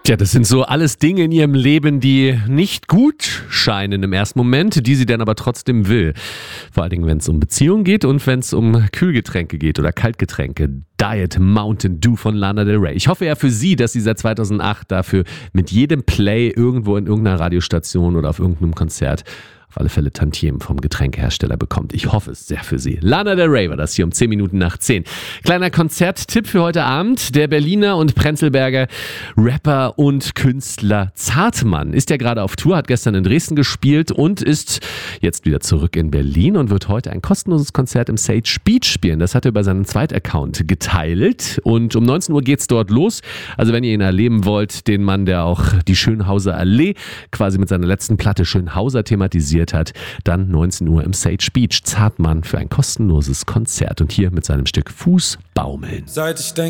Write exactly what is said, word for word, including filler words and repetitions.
Tja, das sind so alles Dinge in ihrem Leben, die nicht gut scheinen im ersten Moment, die sie dann aber trotzdem will. Vor allen Dingen, wenn es um Beziehungen geht und wenn es um Kühlgetränke geht oder Kaltgetränke. Diet Mountain Dew von Lana Del Rey. Ich hoffe ja für sie, dass sie seit zweitausendacht dafür mit jedem Play irgendwo in irgendeiner Radiostation oder auf irgendeinem Konzert auf alle Fälle Tantiemen vom Getränkehersteller bekommt. Ich hoffe es sehr für sie. Lana Del Rey war das hier um zehn Minuten nach zehn. Kleiner Konzerttipp für heute Abend. Der Berliner und Prenzlberger Rapper und Künstler Zartmann ist ja gerade auf Tour, hat gestern in Dresden gespielt und ist jetzt wieder zurück in Berlin und wird heute ein kostenloses Konzert im Sage Beach spielen. Das hat er über seinen Zweitaccount geteilt und um neunzehn Uhr geht's dort los. Also wenn ihr ihn erleben wollt, den Mann, der auch die Schönhauser Allee quasi mit seiner letzten Platte Schönhauser thematisiert hat, dann neunzehn Uhr im Sage Beach. Zartmann für ein kostenloses Konzert und hier mit seinem Stück Fuß baumeln. Seit ich denke